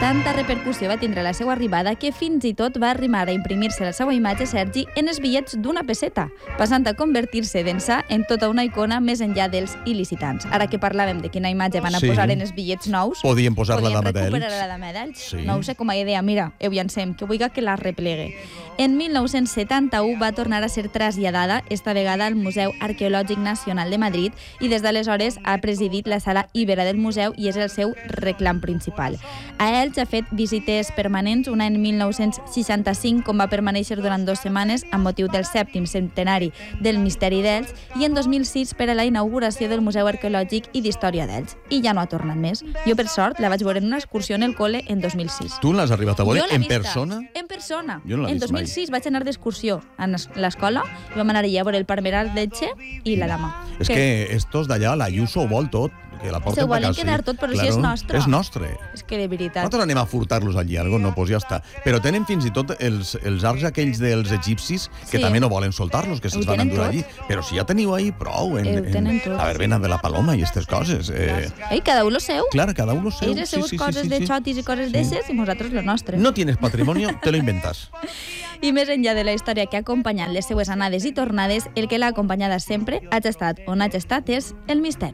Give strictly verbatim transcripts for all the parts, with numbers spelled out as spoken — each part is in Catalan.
Tanta repercussió va tindre la seva arribada que fins i tot va arrimar a imprimir-se la seva imatge, Sergi, en els bitllets d'una peseta, passant a convertir-se d'ençà en tota una icona més enllà dels il·licitants. Ara que parlàvem de quina imatge van a Sí. posar en els bitllets nous, Podien posar la dama podien recuperar d'Elx. la dama d'Elx. Sí. No ho sé, com a idea, mira, ho llancem, que vulgui que la replegue. En mil nou-cents setanta-u va tornar a ser traslladada, esta vegada al Museu Arqueològic Nacional de Madrid, i des d'aleshores ha presidit la sala Ibera del museu i és el seu reclam principal. A Elx ha fet visites permanents, una en mil nou-cents seixanta-cinc, com va permanèixer durant dues setmanes amb motiu del sèptim centenari del misteri d'Elx, i en dos mil sis per a la inauguració del Museu Arqueològic i d'Història d'Elx. I ja no ha tornat més. Jo, per sort, la vaig veure en una excursió en el col·le en dos mil sis. Tu l'has arribat a veure Jo l'he en vista. persona? En persona. Jo no l'he en vist dos mil sis vaig anar d'excursió a l'escola i vam anar allà a veure el Parmeral d'Elche i la dama. És que estos d'allà, la Ayuso ho vol tot, que la porten Se ho pa volen casa. quedar tot, però si és nostre. És nostre. És que de veritat. Nosaltres anem a furtar-los allí, algo no, doncs ja està. Però tenen fins i tot els, els arcs aquells dels egipcis que Sí. també no volen soltar-los, que se'ls Ho van tenen endur tot. allí. Però si ja teniu ahí prou en, Ho tenen tot. la verbena de la paloma i aquestes coses. Eh, Ei, cada un lo seu. clar, cada un lo seu. Ells les seues coses de xotis i coses d'eixes i nosaltres lo nostre. No tienes patrimonio, te lo inventas. I més enllà de la història que ha acompanyat les seues anades i tornades, el que l'ha acompanyada sempre, hagi estat on hagi estat, és el misteri.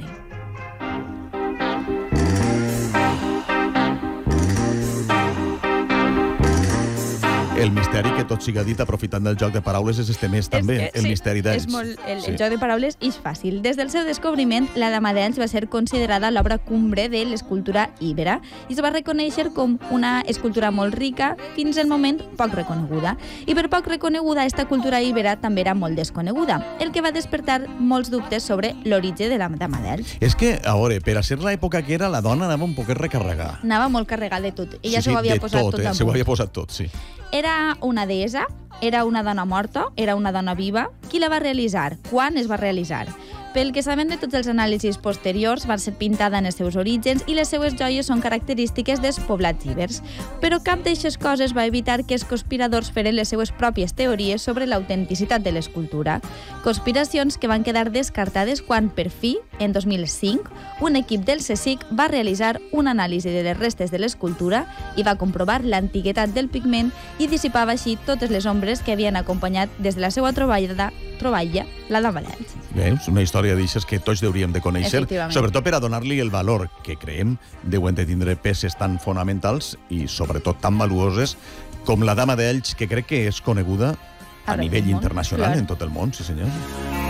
El misteri, que tot siga dit, aprofitant del joc de paraules, és este mes també, És que, el sí, misteri d'Elx. És molt, el, Sí. el joc de paraules és fàcil. Des del seu descobriment, la Dama d'Elx va ser considerada l'obra cumbre de l'escultura íbera i es va reconèixer com una escultura molt rica fins al moment poc reconeguda. I per poc reconeguda, esta cultura íbera també era molt desconeguda, el que va despertar molts dubtes sobre l'origen de la Dama d'Elx. És que, a veure, per a ser l'època que era, la dona anava un poquet recarregada. Anava molt carregada de tot. Ella Sí, s'ho sí, havia de posat tot, tot, eh? damunt. S'ho havia posat tot, sí. Era una deessa, era una dona morta, era una dona viva. Qui la va realitzar? Quan es va realitzar? Pel que sabem de tots els anàlisis posteriors, va ser pintada en els seus orígens i les seues joies són característiques dels poblats ibers. Però cap d'aixes coses va evitar que els conspiradors feren les seues pròpies teories sobre l'autenticitat de l'escultura. Conspiracions que van quedar descartades quan, per fi, en dos mil cinc, un equip del CSIC va realitzar un anàlisi de les restes de l'escultura i va comprovar l'antiguitat del pigment i dissipava així totes les ombres que havien acompanyat des de la seva troballa, troballa la Dama d'Elx. Veus? Una història d'aixes que tots hauríem de conèixer, Efectivament. sobretot per a donar-li el valor que creiem deuen de tindre peces tan fonamentals i sobretot tan valuoses com la Dama d'Elx, que crec que és coneguda a Arreu nivell del món, internacional, clar. en tot el món, sí senyor.